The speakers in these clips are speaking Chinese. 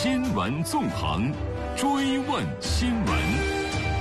新闻纵横，追问新闻。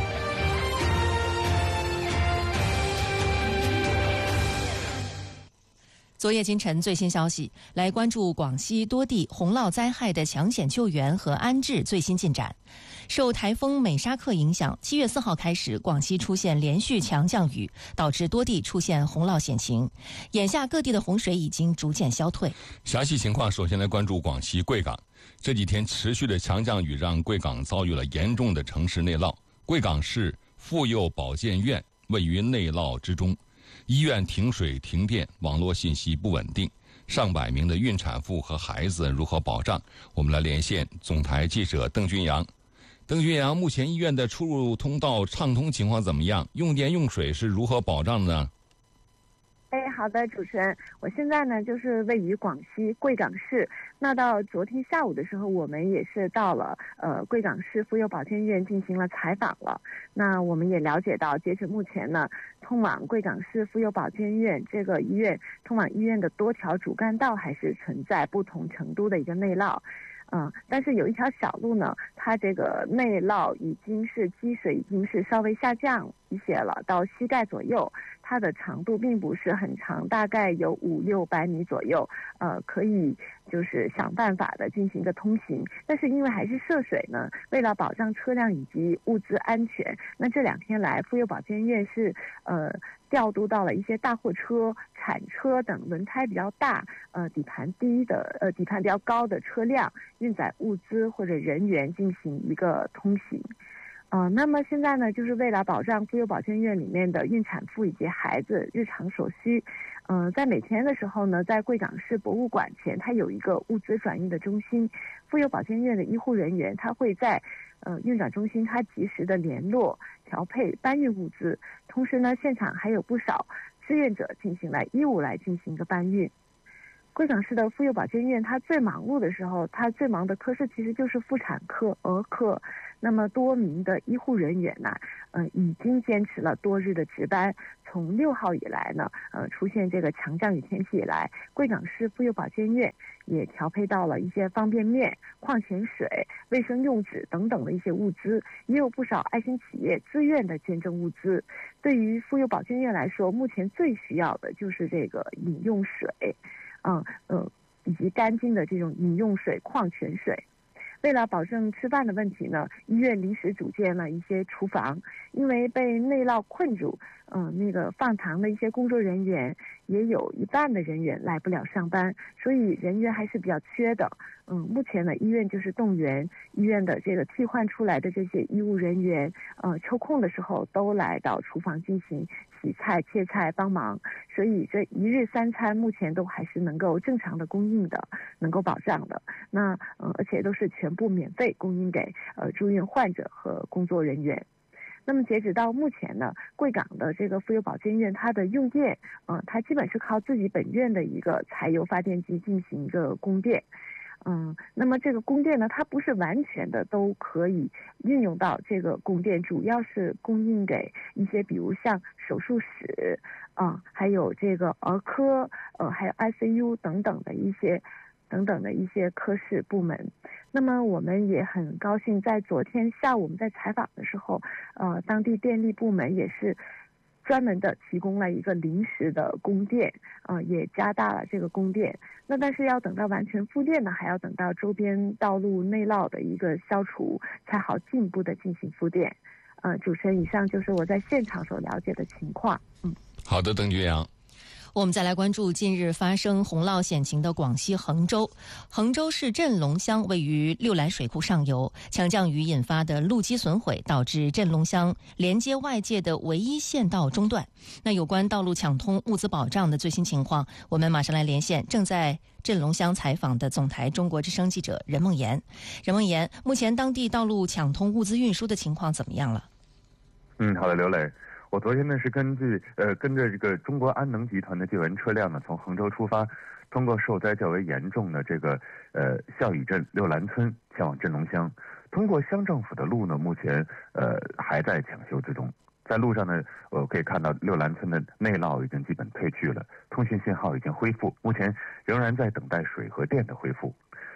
昨夜今晨最新消息，来关注广西多地洪涝灾害的抢险救援和安置最新进展。受台风美沙克影响，7月4号开始，广西出现连续强降雨，导致多地出现洪涝险情。眼下各地的洪水已经逐渐消退。 详细情况，首先来关注广西贵港。这几天持续的强降雨让贵港遭遇了严重的城市内涝。贵港市妇幼保健院位于内涝之中，医院停水停电，网络信息不稳定，上百名的孕产妇和孩子如何保障？我们来连线总台记者邓军阳。邓军阳，目前医院的出入通道畅通情况怎么样？用电用水是如何保障的呢？ 好的，主持人，我现在呢就是位于广西贵港市。那到昨天下午的时候，我们也是到了贵港市妇幼保健院进行了采访了。那我们也了解到，截止目前呢，通往贵港市妇幼保健院这个医院，通往医院的多条主干道还是存在不同程度的一个内涝。但是有一条小路呢，它这个内涝已经是积水已经是稍微下降一些了，到膝盖左右，它的长度并不是很长，大概有500-600米左右，可以就是想办法的进行一个通行。但是因为还是涉水呢，为了保障车辆以及物资安全，那这2天来妇幼保健院是调度到了一些大货车、铲车等轮胎比较大、底盘低的底盘比较高的车辆，运载物资或者人员进行一个通行。那么现在呢，就是为了保障妇幼保健院里面的孕产妇以及孩子日常所需，在每天的时候呢，在贵港市博物馆前，它有一个物资转运的中心，妇幼保健院的医护人员他会在运转中心，他及时的联络调配搬运物资，同时呢，现场还有不少志愿者进行了义务来进行一个搬运。贵港市的妇幼保健院，它最忙碌的时候，它最忙的科室其实就是妇产科、儿科。那么多名的医护人员呢，已经坚持了多日的值班。从6号以来呢，出现这个强降雨天气以来，贵港市妇幼保健院也调配到了一些方便面、矿泉水、卫生用纸等等的一些物资，也有不少爱心企业自愿的捐赠物资。对于妇幼保健院来说，目前最需要的就是这个饮用水，以及干净的这种饮用水、矿泉水。为了保证吃饭的问题呢，医院临时组建了一些厨房，因为被内涝困住，那个放糖的一些工作人员也有一半的人员来不了上班，所以人员还是比较缺的。目前呢，医院就是动员医院的这个替换出来的这些医务人员，抽空的时候都来到厨房进行洗菜、切菜帮忙，所以这1日3餐目前都还是能够正常的供应的，能够保障的。那而且都是全部免费供应给住院患者和工作人员。那么截止到目前呢，贵港的这个妇幼保健院，它的用电，它基本是靠自己本院的一个柴油发电机进行一个供电。那么这个供电呢，它不是完全的都可以运用到这个供电，主要是供应给一些比如像手术室还有这个儿科还有 ICU 等等的一些科室部门。那么我们也很高兴，在昨天下午我们在采访的时候，当地电力部门也是专门的提供了一个临时的供电，也加大了这个供电。那但是要等到完全复电呢，还要等到周边道路内涝的一个消除，才好进一步的进行复电。主持人，以上就是我在现场所了解的情况。 好的，邓军阳。 我们再来关注近日发生洪涝险情的广西衡州。衡州市镇龙乡位于六兰水库上游，强降雨引发的路基损毁，导致镇龙乡连接外界的唯一县道中断。那有关道路抢通、物资保障的最新情况，我们马上来连线正在镇龙乡采访的总台中国之声记者任梦妍。任梦妍，目前当地道路抢通、物资运输的情况怎么样了？ 好的，刘磊。我昨天呢是跟着这个中国安能集团的救援车辆呢，从衡州出发，通过受灾较为严重的这个孝义镇六兰村前往镇龙乡。通过乡政府的路呢，目前还在抢修之中。在路上呢，我可以看到六兰村的内涝已经基本退去了，通讯信号已经恢复，目前仍然在等待水和电的恢复。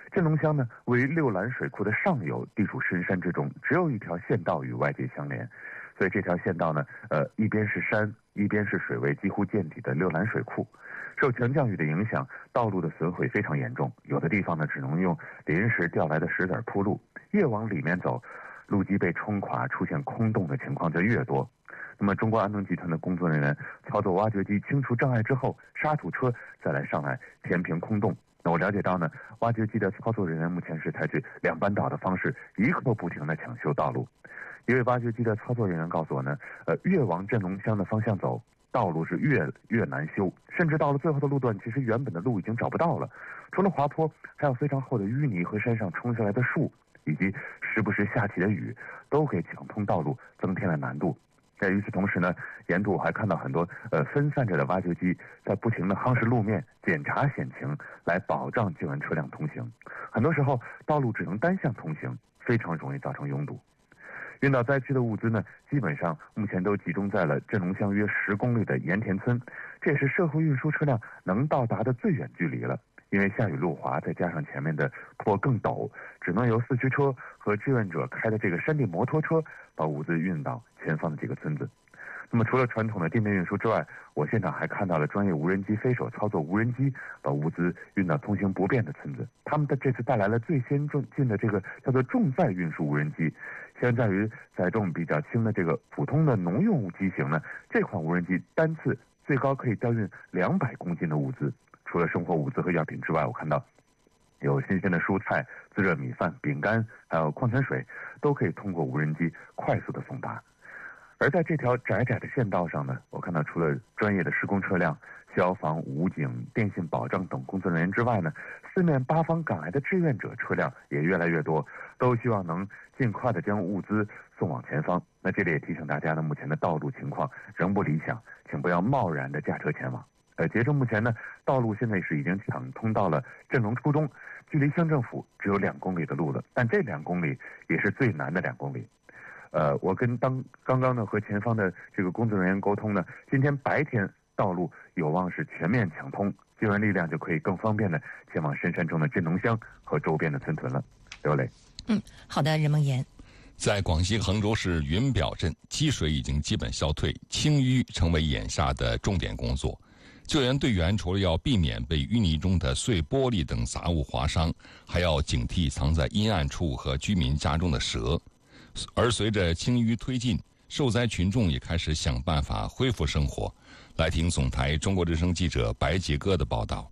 镇龙乡呢位于六兰水库的上游，地处深山之中，只有一条县道与外界相连，所以这条县道呢，一边是山，一边是水位几乎见底的六兰水库。受强降雨的影响，道路的损毁非常严重，有的地方呢只能用临时调来的石子铺路，越往里面走，路基被冲垮，出现空洞的情况就越多。那么中国安能集团的工作人员操作挖掘机清除障碍之后，沙土车再来上来填平空洞。那我了解到呢，挖掘机的操作人员目前是采取两班倒的方式，一刻不停地抢修道路。一位挖掘机的操作人员告诉我呢，越往镇龙乡的方向走，道路是越难修，甚至到了最后的路段，其实原本的路已经找不到了。除了滑坡，还有非常厚的淤泥和山上冲下来的树，以及时不时下起的雨，都给抢通道路增添了难度。在与此同时呢，沿途我还看到很多分散着的挖掘机在不停地夯实路面、检查险情，来保障救援车辆通行。很多时候道路只能单向通行，非常容易造成拥堵。运到灾区的物资呢，基本上目前都集中在了镇龙乡约10公里的盐田村，这也是社会运输车辆能到达的最远距离了。因为下雨路滑，再加上前面的坡更陡，只能由4驱车和志愿者开的这个山地摩托车把物资运到前方的几个村子。那么除了传统的地面运输之外，我现场还看到了专业无人机飞手操作无人机把物资运到通行不便的村子。他们的这次带来了最先进的这个叫做重载运输无人机，相较于载重比较轻的这个普通的农用机型呢，这款无人机单次最高可以调运200公斤的物资。除了生活物资和药品之外，我看到有新鲜的蔬菜、自热米饭、饼干，还有矿泉水，都可以通过无人机快速的送达。而在这条窄窄的县道上呢，我看到除了专业的施工车辆、消防、武警、电信保障等工作人员之外呢，四面八方赶来的志愿者车辆也越来越多，都希望能尽快的将物资送往前方。那这里也提醒大家呢，目前的道路情况仍不理想，请不要贸然的驾车前往。截至目前呢，道路现在是已经抢通到了镇龙初中，距离乡政府只有2公里的路了，但这2公里也是最难的2公里。我跟刚刚呢和前方的这个工作人员沟通呢，今天白天道路有望是全面抢通，救援力量就可以更方便的前往深山中的镇龙乡和周边的村屯了。刘磊， 好的，任梦妍。 在广西衡州市云表镇，积水已经基本消退，清淤成为眼下的重点工作。救援队员除了要避免被淤泥中的碎玻璃等杂物划伤，还要警惕藏在阴暗处和居民家中的蛇。而随着清淤推进，受灾群众也开始想办法恢复生活。来听总台中国之声记者白杰哥的报道。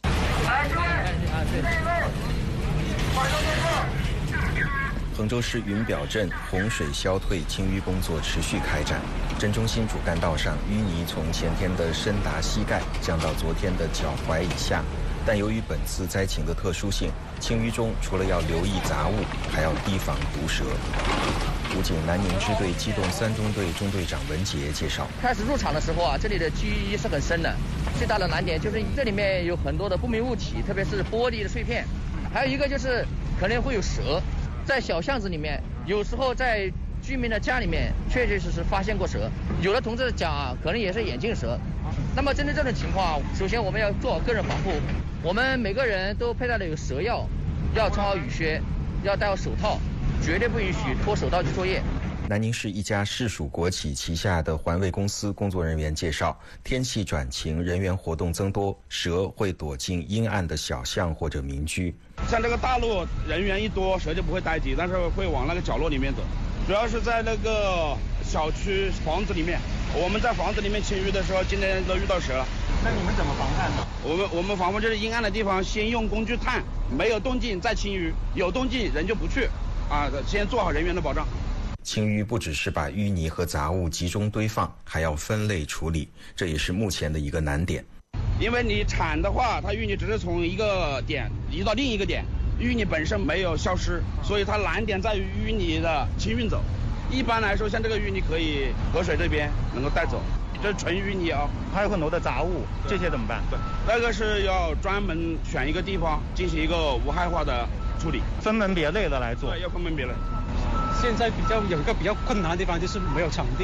衡州市云表镇洪水消退，清淤工作持续开展。镇中心主干道上淤泥从前天的深达膝盖降到昨天的脚踝以下，但由于本次灾情的特殊性，清淤中除了要留意杂物，还要提防毒蛇。武警南宁支队机动3中队中队长文杰介绍， 开始入场的时候啊，这里的积淤是很深的，最大的难点就是这里面有很多的不明物体，特别是玻璃的碎片，还有一个就是可能会有蛇。在小巷子里面，有时候在居民的家里面确确实实发现过蛇，有的同志讲啊，可能也是眼镜蛇。那么针对这种情况，首先我们要做好个人防护，我们每个人都佩戴了有蛇药，要穿好雨靴，要戴好手套，绝对不允许脱手套去作业。 南宁市一家市属国企旗下的环卫公司工作人员介绍，天气转晴，人员活动增多，蛇会躲进阴暗的小巷或者民居。 像这个大路人员一多，蛇就不会待机，但是会往那个角落里面走，主要是在那个小区房子里面。我们在房子里面清淤的时候，今天都遇到蛇了。 那你们怎么防范呢？ 我们防范就是阴暗的地方先用工具探，没有动静再清淤，有动静人就不去啊，先做好人员的保障。 清淤不只是把淤泥和杂物集中堆放，还要分类处理，这也是目前的一个难点。 因为你铲的话，它淤泥只是从一个点移到另一个点，淤泥本身没有消失，所以它难点在于淤泥的清运走。一般来说，像这个淤泥可以河水这边能够带走，这是纯淤泥啊。 还有很多的杂物，这些怎么办？ 对，那个是要专门选一个地方进行一个无害化的处理， 分门别类的来做。 对，要分门别类。 现在有一个比较困难的地方就是没有场地，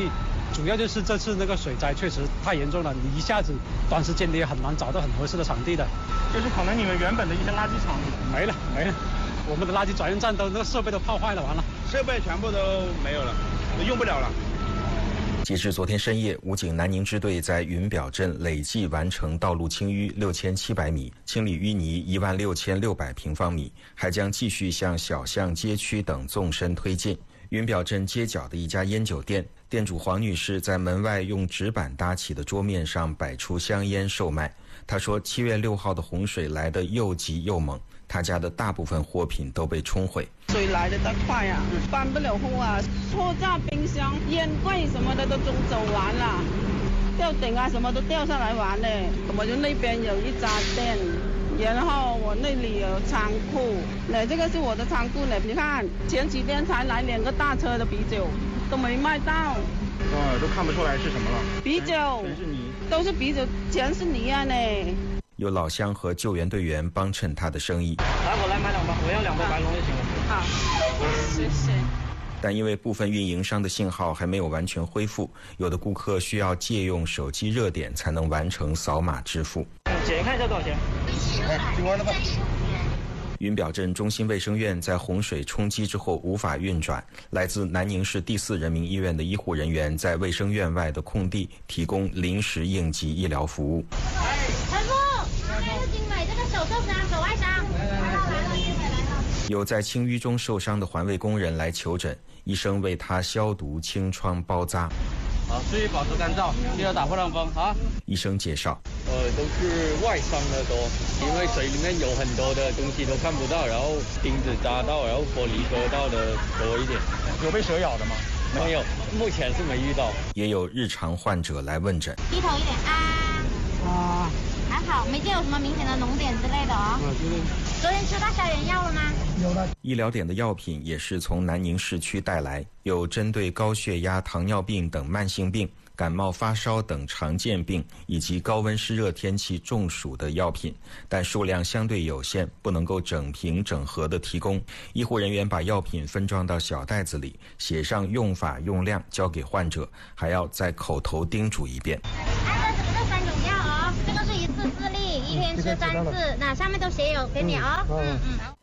主要就是这次那个水灾确实太严重了，你一下子短时间你也很难找到很合适的场地的。 就是可能你们原本的一些垃圾场没了，我们的垃圾转运站那个设备都泡坏了，完了， 设备全部都没有了，都用不了了。 截至昨天深夜，武警南宁支队在云表镇累计完成道路清淤6700米，清理淤泥16600平方米，还将继续向小巷、街区等纵深推进。云表镇街角的一家烟酒店，店主黄女士在门外用纸板搭起的桌面上摆出香烟售卖。她说7月6号的洪水来得又急又猛，她家的大部分货品都被冲毁。 水来得快啊，搬不了货啊，货架、冰箱、烟柜什么的都冲走完了，吊顶啊什么都掉下来完了。我就那边有一家店，然后我那里有仓库，这个是我的仓库呢。你看前几天才来2个大车的啤酒，都没卖到。 都看不出来是什么了。 啤酒全是泥， 都是啤酒，全是泥啊呢。 有老乡和救援队员帮衬他的生意。 来，我来买2包，我要2杯白龙就行了。 好，谢谢。 但因为部分运营商的信号还没有完全恢复，有的顾客需要借用手机热点才能完成扫码支付。 姐看一下多少钱？10块了吧。 云表镇中心卫生院在洪水冲击之后无法运转，来自南宁市第4人民医院的医护人员在卫生院外的空地提供临时应急医疗服务。 陈副，是经纬这个手受伤、手外伤，来了， 有在清淤中受伤的环卫工人来求诊，医生为他消毒、清创、包扎。 好，注意保持干燥，不要打破浪风啊！ 医生介绍， 都是外伤的多，因为水里面有很多的东西都看不到，然后钉子扎到，然后玻璃割到的多一点。 有被蛇咬的吗？ 没有，目前是没遇到。 也有日常患者来问诊。 低头一点啊，还好，没见有什么明显的脓点之类的哦。昨天吃到消炎药了吗？ 有了。医疗点的药品也是从南宁市区带来，有针对高血压、糖尿病等慢性病、感冒发烧等常见病以及高温湿热天气中暑的药品，但数量相对有限，不能够整瓶整盒的提供。医护人员把药品分装到小袋子里，写上用法用量，交给患者，还要再口头叮嘱一遍。 这3种药哦，这个是一次4粒，1天吃3次，那上面都写有给你哦。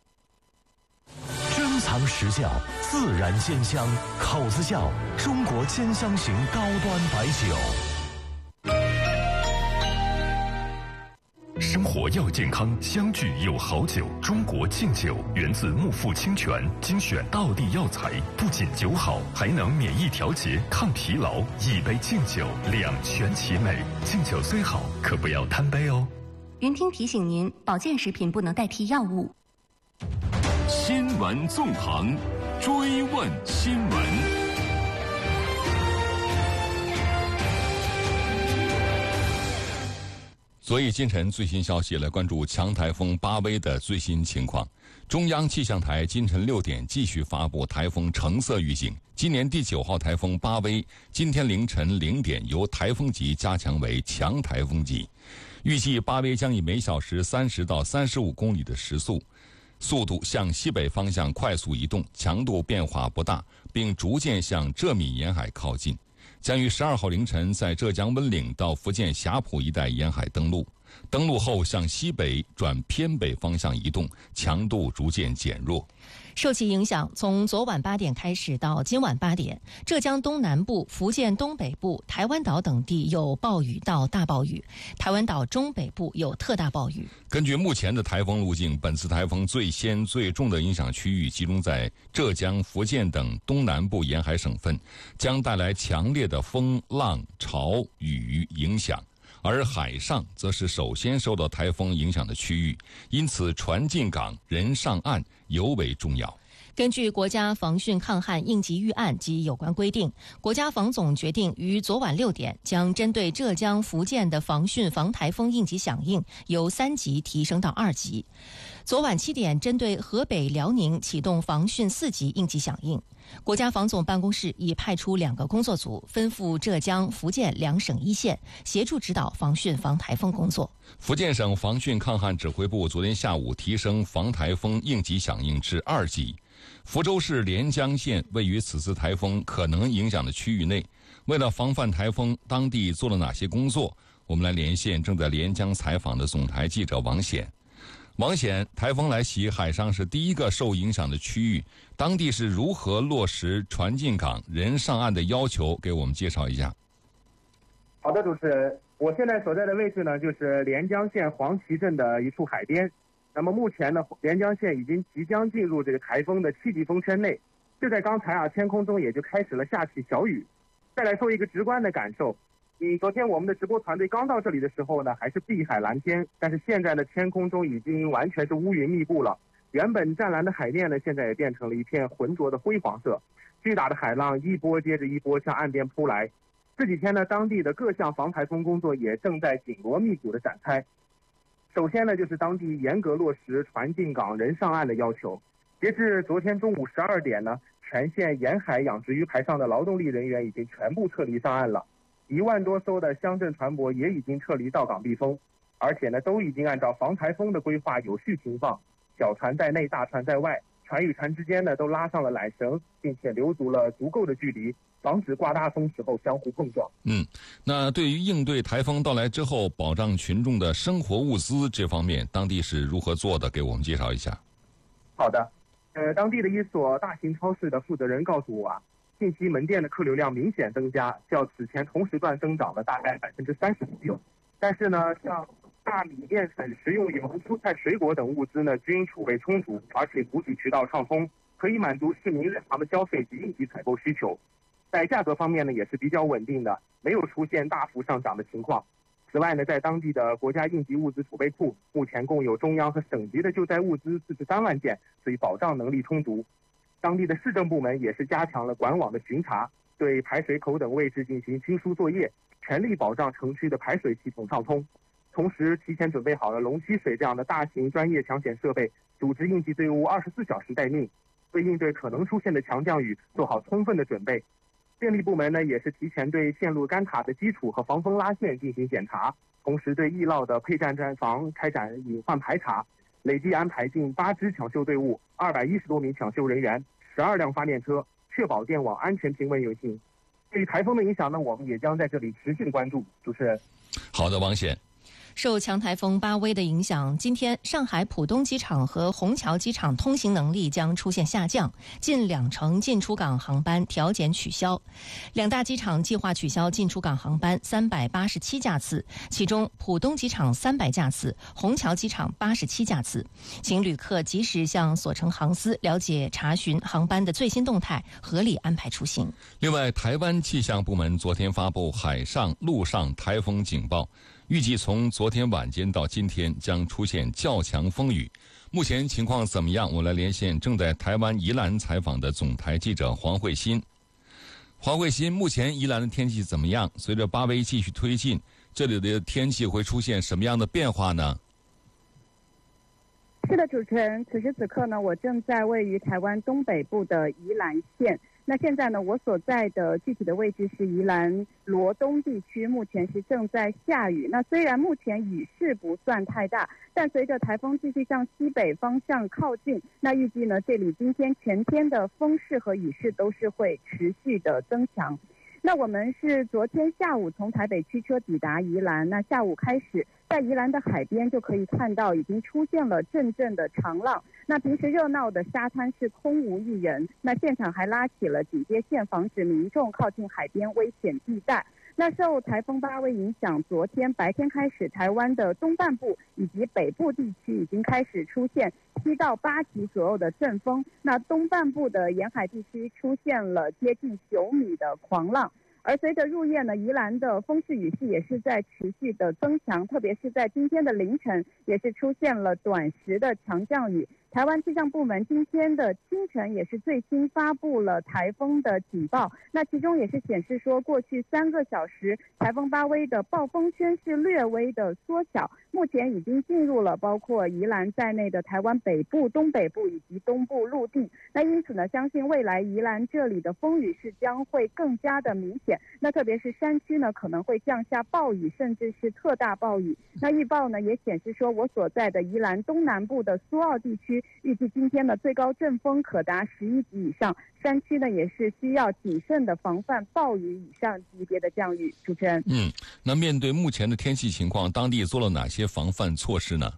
珍藏实窖，自然鲜香，口子窖，中国兼香型高端白酒。生活要健康，相聚有好酒。中国敬酒源自木富清泉，精选道地药材，不仅酒好，还能免疫调节、抗疲劳。一杯敬酒，两全其美。敬酒虽好，可不要贪杯哦。 云听提醒您，保健食品不能代替药物。 新闻纵横，追问新闻。 昨夜今晨最新消息，来关注强台风巴威的最新情况。中央气象台今晨6点继续发布台风橙色预警。今年第9号台风巴威今天凌晨0点由台风级加强为强台风级，预计巴威将以每小时30到35公里的时速度向西北方向快速移动，强度变化不大，并逐渐向浙闽沿海靠近，将于12号凌晨在浙江温岭到福建霞浦一带沿海登陆。登陆后向西北转偏北方向移动，强度逐渐减弱。 受其影响，从昨晚8点开始到今晚8点，浙江东南部、福建东北部、台湾岛等地有暴雨到大暴雨，台湾岛中北部有特大暴雨。 根据目前的台风路径，本次台风最先最重的影响区域集中在浙江、福建等东南部沿海省份，将带来强烈的风浪、潮、雨影响。而海上则是首先受到台风影响的区域，因此船进港、人上岸尤为重要。 根据国家防汛抗旱应急预案及有关规定，国家防总决定于昨晚6点将针对浙江、福建的防汛防台风应急响应由3级提升到2级。昨晚7点，针对河北、辽宁启动防汛4级应急响应。国家防总办公室已派出2个工作组，分赴浙江、福建2省1线，协助指导防汛防台风工作。 福建省防汛抗旱指挥部昨天下午提升防台风应急响应至2级。福州市连江县位于此次台风可能影响的区域内， 为了防范台风，当地做了哪些工作？我们来连线正在连江采访的总台记者王显。王显，台风来袭，海上是第一个受影响的区域，当地是如何落实船进港、人上岸的要求？给我们介绍一下。 好的，主持人，我现在所在的位置呢，就是连江县黄岐镇的一处海边。那么目前呢，连江县已经即将进入这个台风的7级风圈内。就在刚才啊，天空中也就开始了下起小雨。再来说一个直观的感受，昨天我们的直播团队刚到这里的时候呢，还是碧海蓝天，但是现在的天空中已经完全是乌云密布了。原本湛蓝的海面呢，现在也变成了一片浑浊的灰黄色。巨大的海浪一波接着一波向岸边扑来。这几天呢，当地的各项防台风工作也正在紧锣密鼓的展开。首先呢，就是当地严格落实船进港、人上岸的要求。截至昨天中午12点呢，全县沿海养殖鱼排上的劳动力人员已经全部撤离上岸了，1万多艘的乡镇船舶也已经撤离到港避风，而且呢，都已经按照防台风的规划有序停放，小船在内，大船在外，船与船之间呢都拉上了缆绳，并且留足了足够的距离，防止刮大风时候相互碰撞。 那对于应对台风到来之后，保障群众的生活物资这方面，当地是如何做的？给我们介绍一下。 好的，当地的一所大型超市的负责人告诉我啊，近期门店的客流量明显增加，较此前同时段增长了大概30%左右。但是呢，像大米、面粉、食用油、蔬菜、水果等物资呢，均储备充足，而且补给渠道畅通，可以满足市民日常的消费及应急采购需求。在价格方面呢，也是比较稳定的，没有出现大幅上涨的情况。此外呢，在当地的国家应急物资储备库，目前共有中央和省级的救灾物资43万件，所以保障能力充足。当地的市政部门也是加强了管网的巡查，对排水口等位置进行清疏作业，全力保障城区的排水系统畅通。同时，提前准备好了龙吸水这样的大型专业抢险设备，组织应急队伍24小时待命，为应对可能出现的强降雨做好充分的准备。电力部门呢，也是提前对线路干塔的基础和防风拉线进行检查，同时对易涝的配站站房开展隐患排查，累计安排近8支抢修队伍、210多名抢修人员、12辆发电车，确保电网安全平稳运行。对于台风的影响呢，我们也将在这里持续的关注。主持人， 好的，王显。 受强台风巴威的影响，今天上海浦东机场和虹桥机场通行能力将出现下降，近20%进出港航班调减取消。两大机场计划取消进出港航班387架次，其中浦东机场300架次，虹桥机场87架次。请旅客及时向所乘航司了解查询航班的最新动态，合理安排出行。 另外，台湾气象部门昨天发布海上、陆上台风警报。预计从昨天晚间到今天将出现较强风雨，目前情况怎么样？我来连线正在台湾宜兰采访的总台记者黄慧欣。黄慧欣，目前宜兰的天气怎么样？随着巴威继续推进，这里的天气会出现什么样的变化呢？ 是的，主持人，此时此刻呢，我正在位于台湾东北部的宜兰县。那现在呢，我所在的具体的位置是宜兰罗东地区，目前是正在下雨。那虽然目前雨势不算太大，但随着台风继续向西北方向靠近，那预计呢，这里今天全天的风势和雨势都是会持续的增强。那我们是昨天下午从台北驱车抵达宜兰，那下午开始在宜兰的海边就可以看到已经出现了阵阵的长浪，那平时热闹的沙滩是空无一人，那现场还拉起了警戒线，防止民众靠近海边危险地带。那受台风巴威影响，昨天白天开始，台湾的东半部以及北部地区已经开始出现7到8级左右的阵风，那东半部的沿海地区出现了接近9米的狂浪。而随着入夜呢，宜兰的风势雨势也是在持续的增强，特别是在今天的凌晨，也是出现了短时的强降雨。台湾气象部门今天的清晨也是最新发布了台风的警报，那其中也是显示说，过去3个小时台风巴威的暴风圈是略微的缩小，目前已经进入了包括宜兰在内的台湾北部、东北部以及东部陆地。那因此呢，相信未来宜兰这里的风雨是将会更加的明显，那特别是山区呢可能会降下暴雨，甚至是特大暴雨。那预报呢也显示说，我所在的宜兰东南部的苏澳地区预计今天的最高阵风可达11级以上，山区呢也是需要谨慎的防范暴雨以上级别的降雨。主持人， 那面对目前的天气情况，当地做了哪些防范措施呢？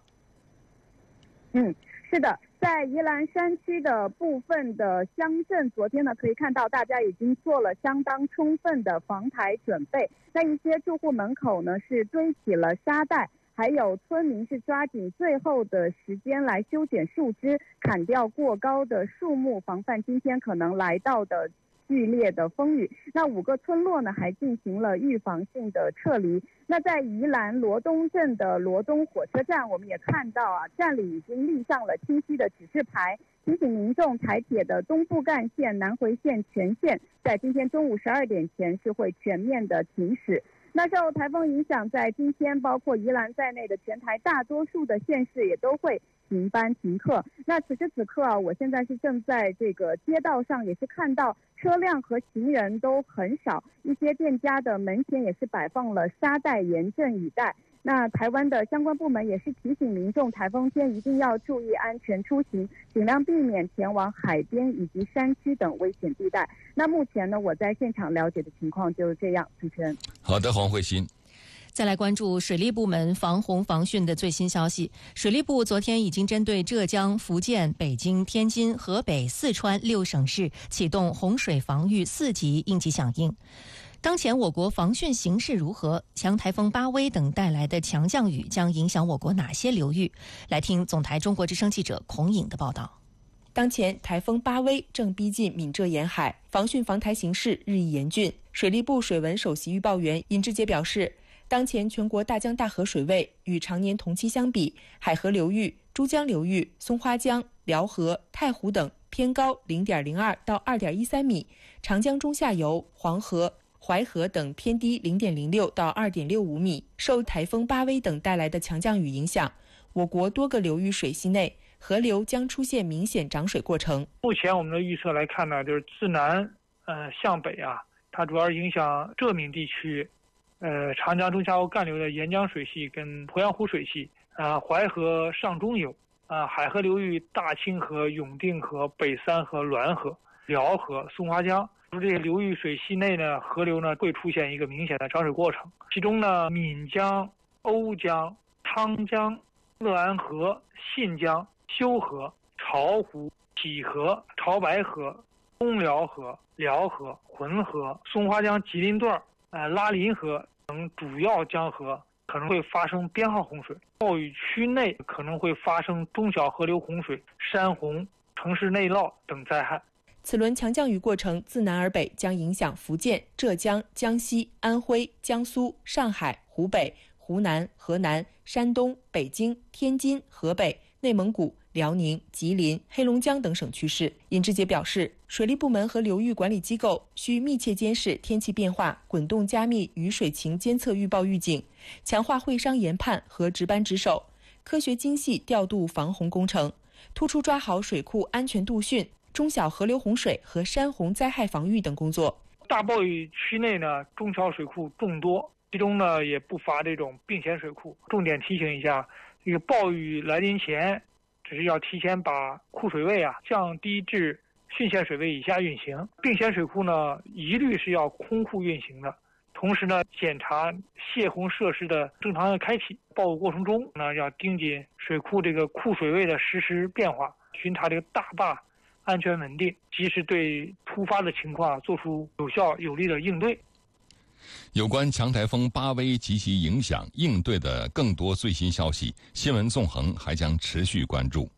是的，在宜兰山区的部分的乡镇，昨天呢可以看到大家已经做了相当充分的防台准备。那一些住户门口呢是堆起了沙袋，还有村民是抓紧最后的时间来修剪树枝，砍掉过高的树木，防范今天可能来到的剧烈的风雨。那5个村落呢还进行了预防性的撤离。那在宜兰罗东镇的罗东火车站，我们也看到站里已经立上了清晰的指示牌，提醒民众台铁的东部干线、南回线全线在今天中午12点前是会全面的停驶。那受台风影响，在今天包括宜兰在内的全台大多数的县市也都会停班停课。那此时此刻我现在是正在这个街道上，也是看到车辆和行人都很少，一些店家的门前也是摆放了沙袋严阵以待。那台湾的相关部门也是提醒民众，台风天一定要注意安全出行，尽量避免前往海边以及山区等危险地带。那目前呢，我在现场了解的情况就是这样。主持人， 好的，黄慧欣。 再来关注水利部门防洪防汛的最新消息。水利部昨天已经针对浙江、福建、北京、天津、河北、四川6省市启动洪水防御4级应急响应。当前我国防汛形势如何？强台风巴威等带来的强降雨将影响我国哪些流域？来听总台中国之声记者孔颖的报道。 当前台风巴威正逼近闽浙沿海，防汛防台形势日益严峻。水利部水文首席预报员尹志杰表示，当前全国大江大河水位与常年同期相比，海河流域、珠江流域、松花江、辽河、太湖等偏高 0.02 到 2.13米，长江中下游、黄河、淮河等偏低 0.06 到 2.65米。受台风巴威等带来的强降雨影响，我国多个流域水系内河流将出现明显涨水过程。 目前我们的预测来看呢，就是自南向北它主要影响浙闽地区长江中下游干流的沿江水系跟鄱阳湖水系淮河上中游海河流域大清河、永定河、北三河、滦河、辽河、松花江这些流域水系内呢，河流呢会出现一个明显的涨水过程。其中呢，闽江、瓯江、汤江、乐安河、信江、修河、巢湖、济河、潮白河、东辽河、辽河、浑河、松花江吉林段、拉林河等主要江河可能会发生编号洪水，暴雨区内可能会发生中小河流洪水、山洪、城市内涝等灾害。 此轮强降雨过程自南而北将影响福建、浙江、江西、安徽、江苏、上海、湖北、湖南、河南、山东、北京、天津、河北、内蒙古、辽宁、吉林、黑龙江等省区市。尹志杰表示，水利部门和流域管理机构需密切监视天气变化，滚动加密雨水情监测预报预警，强化会商研判和值班值守，科学精细调度防洪工程，突出抓好水库安全度汛、中小河流洪水和山洪灾害防御等工作。 大暴雨区内呢，中小水库众多，其中呢也不乏这种并线水库。重点提醒一下，这个暴雨来临前，只是要提前把库水位降低至汛线水位以下运行。并线水库呢，一律是要空库运行的。同时呢，检查泄洪设施的正常的开启。暴雨过程中呢，要盯紧水库这个库水位的实时变化，巡查这个大坝安全稳定，及时对突发的情况做出有效有力的应对。 有关强台风巴威及其影响应对的更多最新消息，新闻纵横还将持续关注。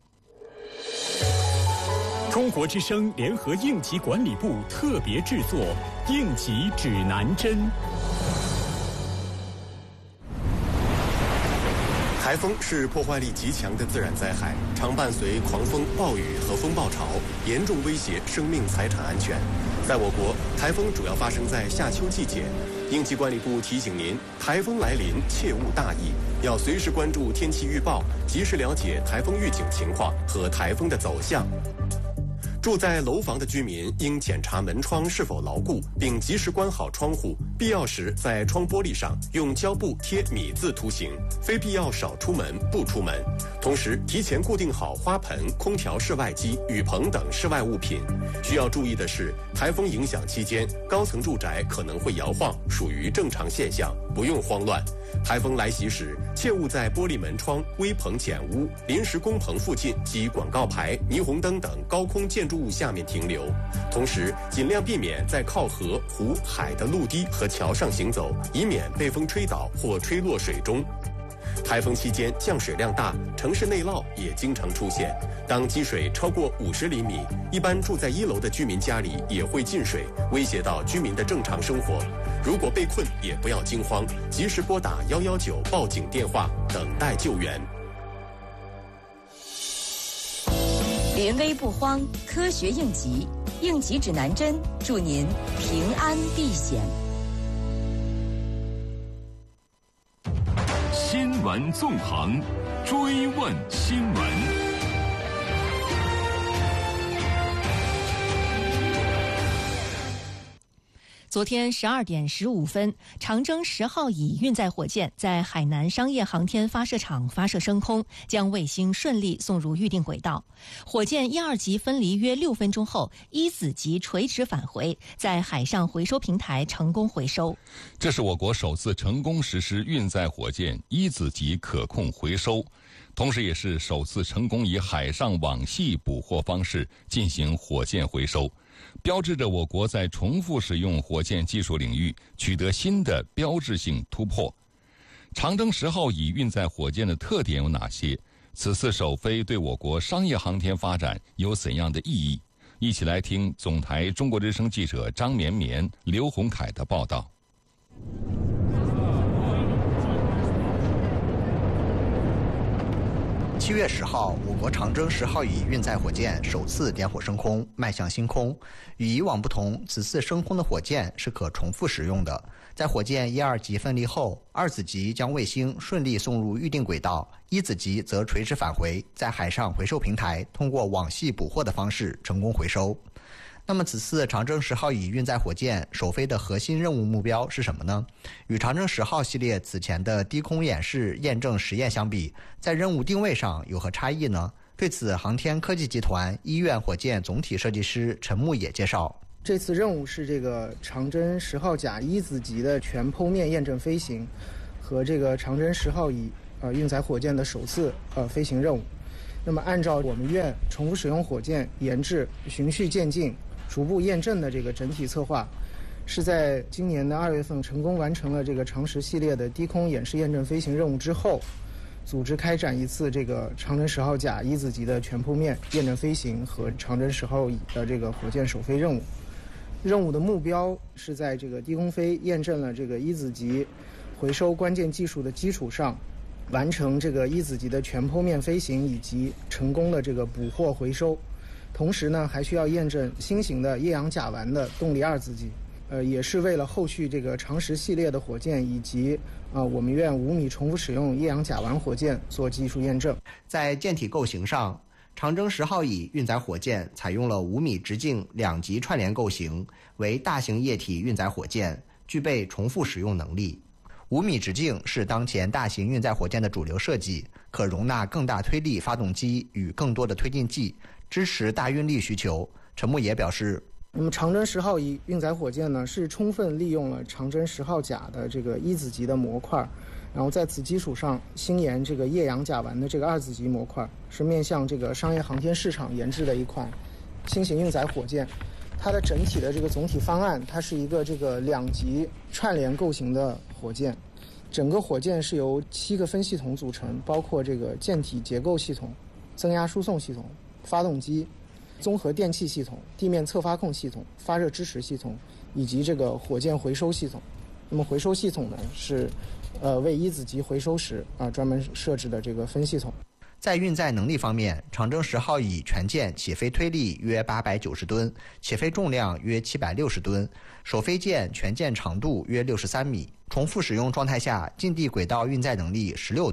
中国之声联合应急管理部特别制作《应急指南针》。 台风是破坏力极强的自然灾害，常伴随狂风、暴雨和风暴潮，严重威胁生命财产安全。在我国，台风主要发生在夏秋季节。应急管理部提醒您，台风来临切勿大意，要随时关注天气预报，及时了解台风预警情况和台风的走向。 住在楼房的居民应检查门窗是否牢固，并及时关好窗户，必要时在窗玻璃上用胶布贴米字图形，非必要少出门不出门。同时提前固定好花盆、空调室外机、雨棚等室外物品。需要注意的是，台风影响期间，高层住宅可能会摇晃，属于正常现象，不用慌乱。台风来袭时，切勿在玻璃门窗、危棚简屋、临时工棚附近及广告牌、霓虹灯等高空建筑物下面停留。同时，尽量避免在靠河、湖、海的陆地和桥上行走，以免被风吹倒或吹落水中。台风期间降水量大，城市内涝也经常出现。当积水超过50厘米，一般住在1楼的居民家里也会进水，威胁到居民的正常生活。如果被困，也不要惊慌，及时拨打119报警电话，等待救援。 临危不慌，科学应急，应急指南针，祝您平安避险。 新闻纵横，追问新闻。 昨天12点15分，长征10号乙运载火箭在海南商业航天发射场发射升空，将卫星顺利送入预定轨道。火箭1、2级分离约6分钟后，一子级垂直返回，在海上回收平台成功回收。 这是我国首次成功实施运载火箭一子级可控回收，同时也是首次成功以海上网系捕获方式进行火箭回收，标志着我国在重复使用火箭技术领域取得新的标志性突破。长征10号乙运载火箭的特点有哪些？此次首飞对我国商业航天发展有怎样的意义？一起来听总台中国之声记者张绵绵、刘洪凯的报道。 7月10号，我国长征10号乙运载火箭首次点火升空，迈向星空。与以往不同，此次升空的火箭是可重复使用的。在火箭1、2级分离后，2子级将卫星顺利送入预定轨道，1子级则垂直返回，在海上回收平台通过网系捕获的方式成功回收。那么此次长征10号乙运载火箭首飞的核心任务目标是什么呢？与长征10号系列此前的低空演示验证实验相比，在任务定位上有何差异呢？对此，航天科技集团医院火箭总体设计师陈牧野介绍， 这次任务是这个长征10号甲一子级的全剖面验证飞行和这个长征10号乙运载火箭的首次飞行任务。那么按照我们院重复使用火箭研制、循序渐进、逐步验证的这个整体策划，是在今年的2月份成功完成了这个长10系列的低空演示验证飞行任务之后，组织开展一次这个长征10号甲一子级的全剖面验证飞行和长征10号乙的这个火箭首飞任务。任务的目标是在这个低空飞验证了这个一子级回收关键技术的基础上，完成这个一子级的全剖面飞行以及成功的这个捕获回收。同时呢，还需要验证新型的液氧甲烷的动力2子级，也是为了后续这个长10系列的火箭以及我们院5米重复使用液氧甲烷火箭做技术验证。 在舰体构型上，长征10号乙运载火箭采用了5米直径2级串联构型，为大型液体运载火箭，具备重复使用能力。5米直径是当前大型运载火箭的主流设计，可容纳更大推力发动机与更多的推进剂，支持大运力需求。陈牧野表示， 那么长征10号乙运载火箭呢，是充分利用了长征10号甲的这个一子级的模块，然后在此基础上新研这个液氧甲烷的这个2子级模块，是面向这个商业航天市场研制的一款新型运载火箭。它的整体的这个总体方案，它是一个这个2级串联构型的火箭，整个火箭是由7个分系统组成，包括这个舰体结构系统、增压输送系统、发动机、综合电气系统、地面侧发控系统、发热支持系统以及这个火箭回收系统。那么回收系统呢，是为一子级回收时专门设置的这个分系统。 在运载能力方面，长征10号乙全舰起飞推力约890吨，起飞重量约760吨，首飞舰全舰长度约63米，重复使用状态下近地轨道运载能力16吨，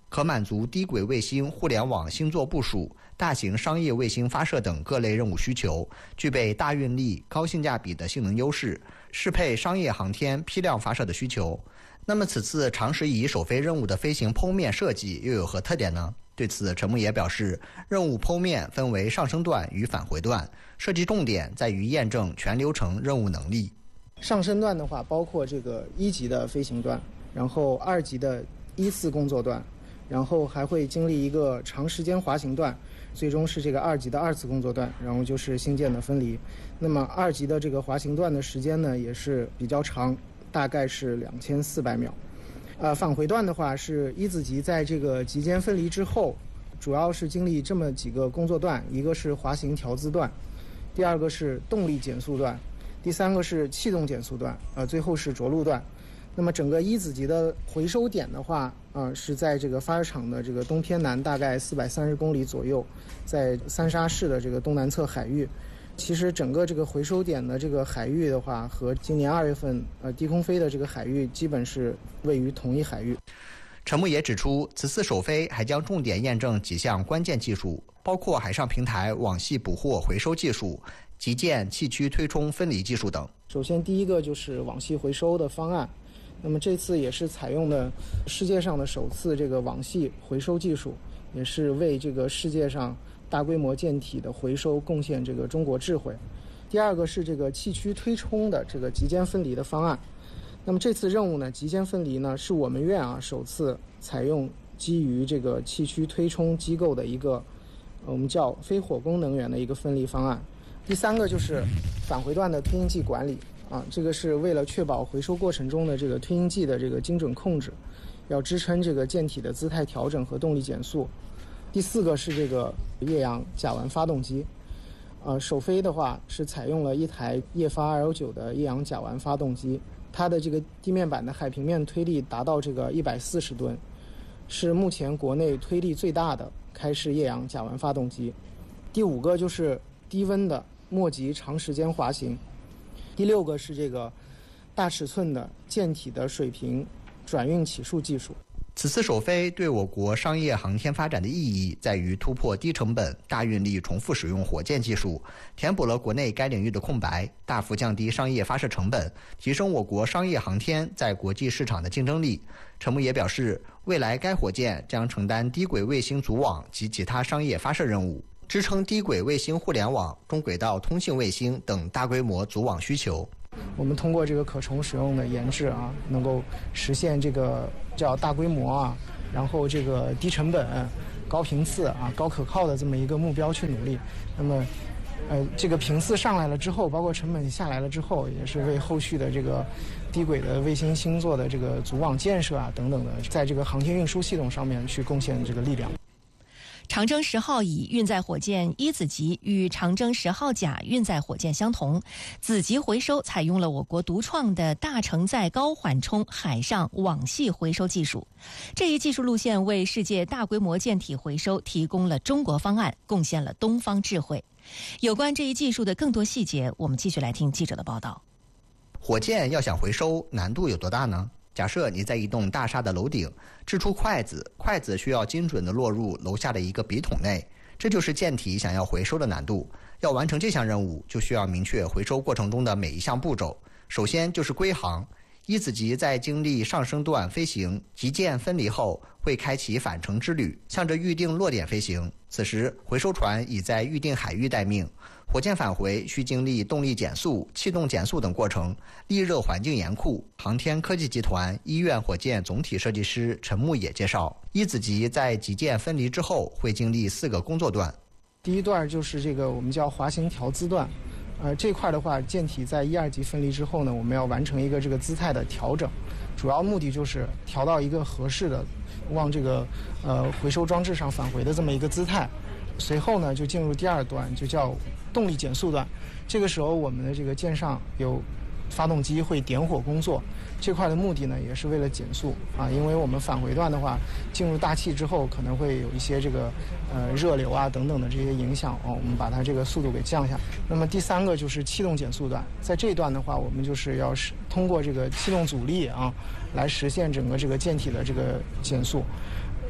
可满足低轨卫星互联网星座部署、大型商业卫星发射等各类任务需求，具备大运力、高性价比的性能优势，适配商业航天批量发射的需求。那么此次长时仪首飞任务的飞行剖面设计又有何特点呢？对此，陈牧野表示，任务剖面分为上升段与返回段，设计重点在于验证全流程任务能力。 上升段的话，包括这个1级的飞行段，然后2级的依次工作段，然后还会经历一个长时间滑行段，最终是这个2级的2次工作段，然后就是星舰的分离。那么2级的这个滑行段的时间呢，也是比较长，大概是2400秒。返回段的话是一子级在这个级间分离之后，主要是经历这么几个工作段，一个是滑行调姿段，第二个是动力减速段，第三个是气动减速段，最后是着陆段。那么整个一子级的回收点的话，是在这个发射场的这个东偏南大概430公里左右，在三沙市的这个东南侧海域。其实整个这个回收点的这个海域的话，和今年2月份低空飞的这个海域基本是位于同一海域。 陈牧也指出，此次首飞还将重点验证几项关键技术，包括海上平台网系捕获回收技术、极舰气驱推冲分离技术等。 首先第一个就是网系回收的方案，那么这次也是采用的世界上的首次这个网系回收技术，也是为这个世界上大规模舰体的回收贡献这个中国智慧。第二个是这个气驱推冲的这个极间分离的方案。那么这次任务呢，极间分离呢是我们院首次采用基于这个气驱推冲机构的一个我们叫非火攻能源的一个分离方案。第三个就是返回段的推进剂管理这个是为了确保回收过程中的这个推进剂的这个精准控制，要支撑这个舰体的姿态调整和动力减速。第四个是这个液氧甲烷发动机，首飞的话是采用了一台液发 219的液氧甲烷发动机，它的这个地面板的海平面推力达到这个140吨，是目前国内推力最大的开式液氧甲烷发动机。第五个就是低温的末级长时间滑行。第六个是这个大尺寸的舰体的水平转运起数技术。 此次首飞对我国商业航天发展的意义在于突破低成本、大运力重复使用火箭技术，填补了国内该领域的空白，大幅降低商业发射成本，提升我国商业航天在国际市场的竞争力。陈牧也表示，未来该火箭将承担低轨卫星组网及其他商业发射任务，支撑低轨卫星互联网、中轨道通信卫星等大规模组网需求。 我们通过这个可重使用的研制能够实现这个叫大规模然后这个低成本、高频次高可靠的这么一个目标去努力。那么这个频次上来了之后，包括成本下来了之后，也是为后续的这个低轨的卫星星座的这个组网建设等等的，在这个航天运输系统上面去贡献这个力量。 长征10号乙运载火箭一子级与长征10号甲运载火箭相同，子级回收采用了我国独创的大承载高缓冲海上网系回收技术。这一技术路线为世界大规模舰体回收提供了中国方案，贡献了东方智慧。有关这一技术的更多细节，我们继续来听记者的报道。 火箭要想回收，难度有多大呢？假设你在一栋大厦的楼顶掷出筷子，筷子需要精准地落入楼下的一个笔筒内，这就是舰体想要回收的难度。要完成这项任务，就需要明确回收过程中的每一项步骤。首先就是归航，一子级在经历上升段飞行、极舰分离后，会开启返程之旅，向着预定落点飞行。此时回收船已在预定海域待命。火箭返回需经历动力减速、气动减速等过程，利热环境严酷。航天科技集团医院火箭总体设计师陈牧也介绍，一子级在极舰分离之后会经历4个工作段。 第一段就是这个我们叫滑行调姿段，这块的话，舰体在1、2级分离之后呢，我们要完成一个这个姿态的调整，主要目的就是调到一个合适的往这个回收装置上返回的这么一个姿态。随后呢，就进入第2段，就叫动力减速段。这个时候，我们的这个舰上有发动机会点火工作，这块的目的呢，也是为了减速因为我们返回段的话，进入大气之后，可能会有一些这个热流等等的这些影响我们把它这个速度给降下。那么第3个就是气动减速段，在这一段的话，我们就是要通过这个气动阻力来实现整个这个舰体的这个减速。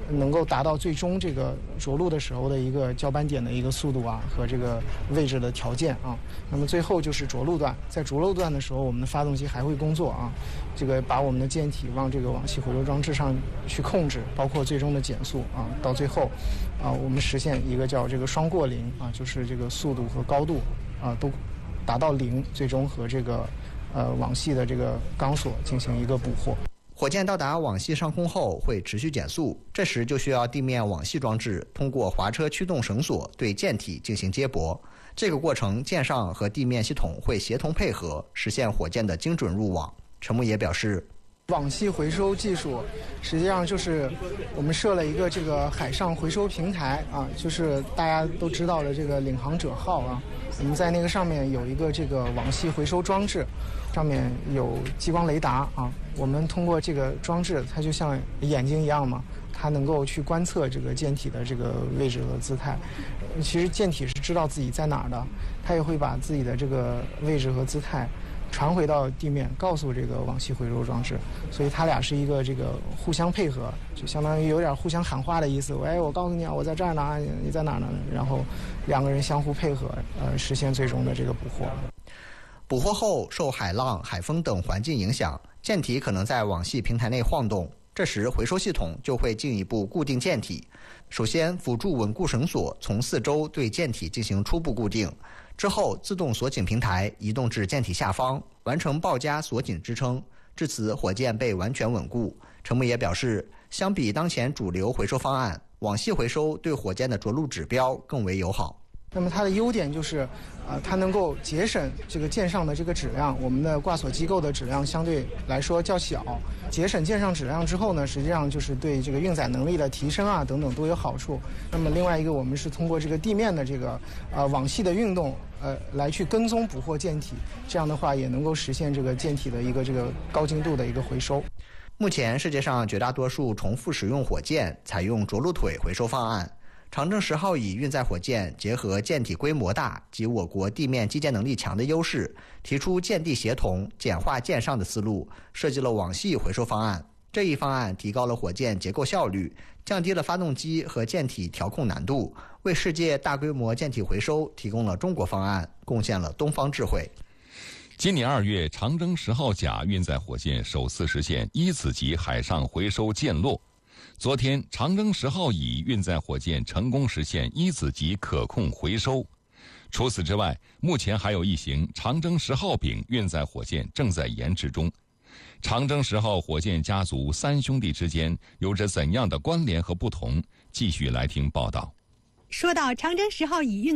能够达到最终这个着陆的时候的一个交班点的一个速度啊和这个位置的条件啊。那么最后就是着陆段，在着陆段的时候，我们的发动机还会工作啊，这个把我们的舰体往这个往系回收装置上去控制，包括最终的减速啊，到最后啊，我们实现一个叫这个双过零啊，就是这个速度和高度啊都达到0，最终和这个网系的这个钢索进行一个捕获。 火箭到达网系上空后会持续减速，这时就需要地面网系装置通过滑车驱动绳索对舰体进行接驳。这个过程，舰上和地面系统会协同配合，实现火箭的精准入网。陈木野表示， 网系回收技术实际上就是我们设了一个这个海上回收平台啊，就是大家都知道的这个领航者号啊，我们在那个上面有一个这个网系回收装置，上面有激光雷达啊，我们通过这个装置，它就像眼睛一样嘛，它能够去观测这个舰体的这个位置和姿态。其实舰体是知道自己在哪儿的，它也会把自己的这个位置和姿态传回到地面，告诉这个网系回收装置，所以它俩是一个这个互相配合，就相当于有点互相喊话的意思。喂，我告诉你啊，我在这儿呢，你在哪儿呢？然后两个人相互配合，实现最终的这个捕获。 捕获后，受海浪、海风等环境影响，舰体可能在网系平台内晃动，这时回收系统就会进一步固定舰体。首先，辅助稳固绳索从4周对舰体进行初步固定。之后，自动锁紧平台移动至舰体下方，完成抱夹锁紧支撑。至此，火箭被完全稳固。陈木野表示，相比当前主流回收方案，网系回收对火箭的着陆指标更为友好。 那么它的优点就是，它能够节省这个舰上的这个质量，我们的挂锁机构的质量相对来说较小，节省舰上质量之后呢，实际上就是对这个运载能力的提升啊等等都有好处。那么另外一个，我们是通过这个地面的这个网系的运动，来去跟踪捕获舰体，这样的话也能够实现这个舰体的一个这个高精度的一个回收。 目前世界上绝大多数重复使用火箭采用着陆腿回收方案。长征10号乙运载火箭结合舰体规模大及我国地面基建能力强的优势，提出舰地协同、简化舰上的思路，设计了网系回收方案。这一方案提高了火箭结构效率，降低了发动机和舰体调控难度，为世界大规模舰体回收提供了中国方案，贡献了东方智慧。 今年2月，长征10号甲运载火箭首次实现1子级海上回收舰落。昨天，长征10号乙运载火箭成功实现1子级可控回收。除此之外，目前还有一型长征10号丙运载火箭正在研制中。长征10号火箭家族3兄弟之间有着怎样的关联和不同？继续来听报道。 说到长征10号乙运